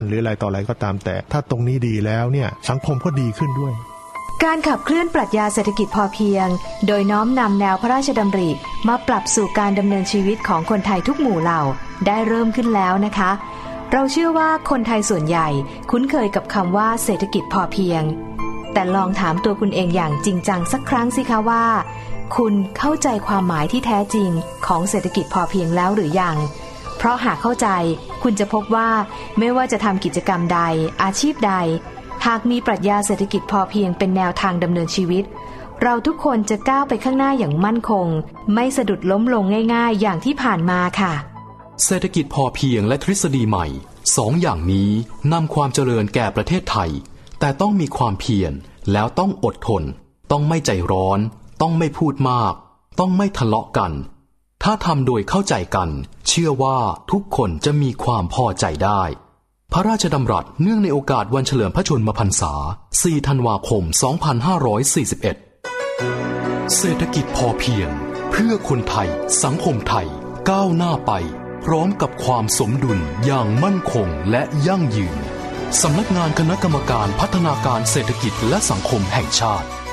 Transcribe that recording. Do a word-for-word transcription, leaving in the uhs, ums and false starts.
หรืออะไรต่ออะไรก็ตามแต่ถ้าตรงนี้ดีแล้วเนี่ยสังคมก็ดีขึ้นด้วยการขับเคลื่อนปรัชญาเศรษฐกิจพอเพียงโดยน้อมนำแนวพระราชดำริมาปรับสู่การดำเนินชีวิตของคนไทยทุกหมู่เหล่าได้เริ่มขึ้นแล้วนะคะเราเชื่อว่าคนไทยส่วนใหญ่คุ้นเคยกับคำว่าเศรษฐกิจพอเพียงแต่ลองถามตัวคุณเองอย่างจริงจังสักครั้งสิคะว่าคุณเข้าใจความหมายที่แท้จริงของเศรษฐกิจพอเพียงแล้วหรือยังเพราะหากเข้าใจคุณจะพบว่าไม่ว่าจะทำกิจกรรมใดอาชีพใดหากมีปรัชญาเศรษฐกิจพอเพียงเป็นแนวทางดำเนินชีวิตเราทุกคนจะก้าวไปข้างหน้าอย่างมั่นคงไม่สะดุดล้มลงง่ายๆอย่างที่ผ่านมาค่ะเศรษฐกิจพอเพียงและทฤษฎีใหม่สองอย่างนี้นำความเจริญแก่ประเทศไทยแต่ต้องมีความเพียรแล้วต้องอดทนต้องไม่ใจร้อนต้องไม่พูดมากต้องไม่ทะเลาะกันถ้าทำโดยเข้าใจกันเชื่อว่าทุกคนจะมีความพอใจได้พระราชดำรัสเนื่องในโอกาสวันเฉลิมพระชนมพรรษาสี่ธันวาคมสองพันห้าร้อยสี่สิบเอ็ดเศรษฐกิจพอเพียงเพื่อคนไทยสังคมไทยก้าวหน้าไปพร้อมกับความสมดุลอย่างมั่นคงและยั่งยืนสำนักงานคณะกรรมการพัฒนาการเศรษฐกิจและสังคมแห่งชาติ